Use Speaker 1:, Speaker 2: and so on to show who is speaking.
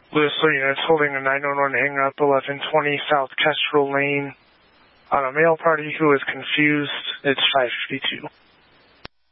Speaker 1: Louisville units holding a 911 hang-up 1120 South Kestrel Lane on a male party who is confused. It's 552.